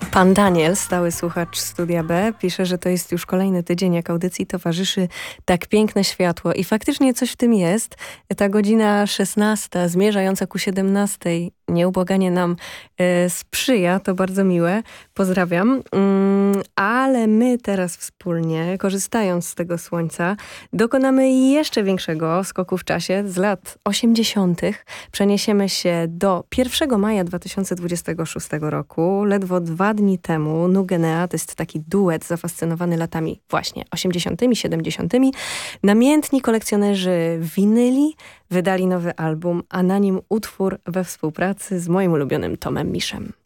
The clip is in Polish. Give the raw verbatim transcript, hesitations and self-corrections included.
Pan Daniel, stały słuchacz Studia B, pisze, że to jest już kolejny tydzień, jak audycji towarzyszy tak piękne światło. I faktycznie coś w tym jest. Ta godzina szesnasta, zmierzająca ku siedemnastej, nieubłaganie nam e, sprzyja. To bardzo miłe. Pozdrawiam. Mm, ale my teraz wspólnie, korzystając z tego słońca, dokonamy jeszcze większego skoku w czasie z lat osiemdziesiątych. Przeniesiemy się do pierwszego maja dwa tysiące dwudziestego szóstego roku. Ledwo dwa dni temu Nugenea, to jest taki duet zafascynowany latami właśnie osiemdziesiątymi, siedemdziesiątymi. Namiętni kolekcjonerzy winyli wydali nowy album, a na nim utwór we współpracy z moim ulubionym Tomem Miszem.